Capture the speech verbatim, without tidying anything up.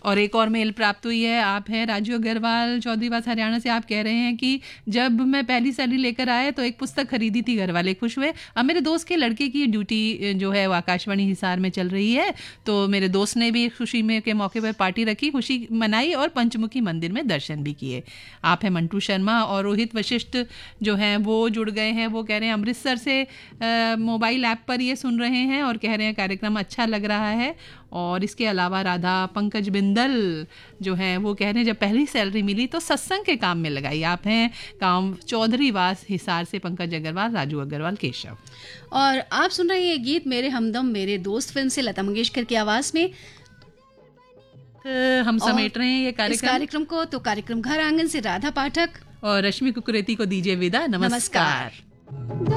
और एक और मेल प्राप्त हुई है, आप हैं राजू अग्रवाल चौधरीवास हरियाणा से। आप कह रहे हैं कि जब मैं पहली सैलरी लेकर आए तो एक पुस्तक खरीदी थी, घर वाले खुश हुए। अब मेरे दोस्त के लड़के की ड्यूटी जो है वो आकाशवाणी हिसार में चल रही है, तो मेरे दोस्त ने भी खुशी में के मौके पर पार्टी रखी, खुशी मनाई और पंचमुखी मंदिर में दर्शन भी किए। आप हैं मंटू शर्मा और रोहित वशिष्ठ जो हैं वो जुड़ गए हैं। वो कह रहे हैं अमृतसर से मोबाइल ऐप पर ये सुन रहे हैं और कह रहे हैं कार्यक्रम अच्छा लग रहा है। और इसके अलावा राधा पंकज बिंदल जो हैं वो कह रहे हैं जब पहली सैलरी मिली तो सत्संग के काम में लगाई। आप हैं काम चौधरीवास हिसार से पंकज अग्रवाल, राजू अग्रवाल, केशव। और आप सुन रहे हैं ये गीत मेरे हमदम मेरे दोस्त फिल्म से लता मंगेशकर की आवाज में। तो हम समेट रहे हैं ये कार्यक्रम इस कार्यक्रम को। तो कार्यक्रम घर आंगन से राधा पाठक और रश्मि कुकुरेती को दीजिए विदा। नमस्कार, नमस्कार।